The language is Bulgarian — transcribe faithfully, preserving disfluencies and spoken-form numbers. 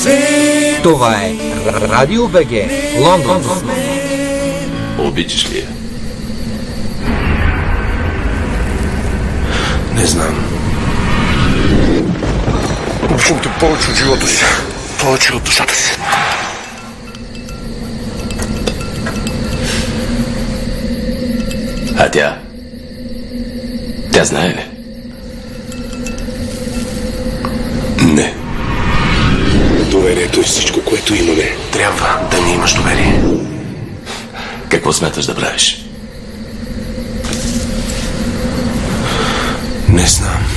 Това е Радио БГ, Лондон. Обичаш ли я? Не знам. Обичам те повече от живота си. Повече от душата си. А тя? Тя знае ли? Не. Доверието е всичко, което имаме. Трябва да ни имаш доверие. Какво смяташ да правиш? Не знам.